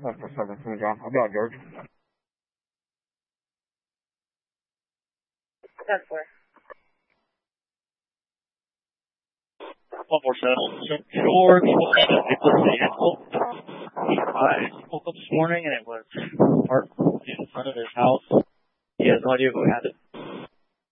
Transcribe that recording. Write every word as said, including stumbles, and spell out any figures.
那不是的，中间还不要点儿。 That's where. One more session. George was at the vehicle. I woke up this morning and it was parked in front of his house. He has no idea who had it.